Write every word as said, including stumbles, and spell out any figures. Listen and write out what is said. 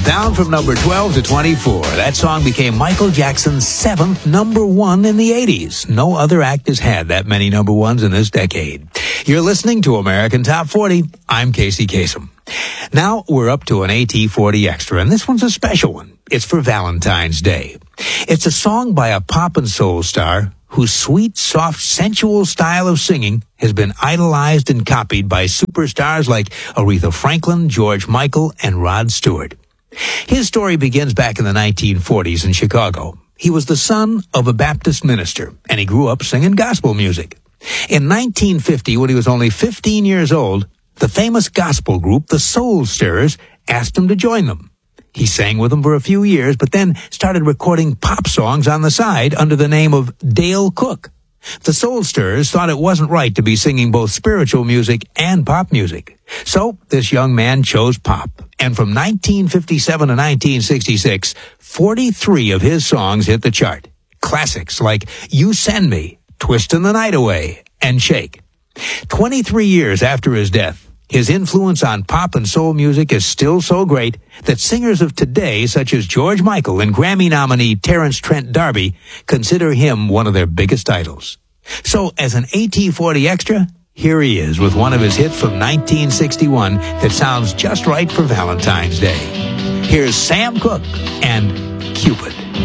Down from number twelve to twenty-four, that song became Michael Jackson's seventh number one in the eighties. No other act has had that many number ones in this decade. You're listening to American Top forty. I'm Casey Kasem. Now we're up to an A T forty Extra, and this one's a special one. It's for Valentine's Day. It's a song by a pop and soul star whose sweet, soft, sensual style of singing has been idolized and copied by superstars like Aretha Franklin, George Michael, and Rod Stewart. His story begins back in the nineteen forties in Chicago. He was the son of a Baptist minister, and he grew up singing gospel music. In nineteen fifty, when he was only fifteen years old, the famous gospel group, the Soul Stirrers, asked him to join them. He sang with them for a few years, but then started recording pop songs on the side under the name of Dale Cook. The Soul Stirrers thought it wasn't right to be singing both spiritual music and pop music. So this young man chose pop. And from nineteen fifty-seven to nineteen sixty-six, forty-three of his songs hit the chart. Classics like You Send Me, Twistin' the Night Away, and Shake. twenty-three years after his death, his influence on pop and soul music is still so great that singers of today, such as George Michael and Grammy nominee Terence Trent D'Arby, consider him one of their biggest idols. So, as an A T forty Extra, here he is with one of his hits from nineteen sixty-one that sounds just right for Valentine's Day. Here's Sam Cooke and Cupid.